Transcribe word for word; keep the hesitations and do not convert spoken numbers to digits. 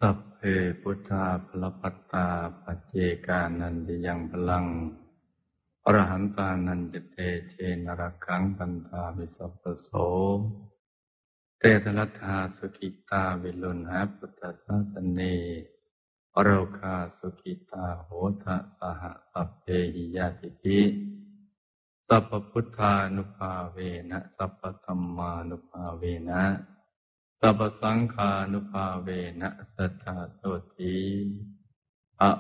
สัพเพพุทธาภลปัตตาปัจเจกานันติยังพลังอรหันตานันจเตเชนรคังปันธาวิสัพพโสเตตรัตถาสุขิตาวิลุณหะพุทธศาสเนอโรคาสุขิตาโหทะสหสัพเพหิยาติภิสัพพพุทธานุภาเวนะสัพพธัมมานุภาเวนะสัพพสังฆานุภาเวนะสัทธาโสติ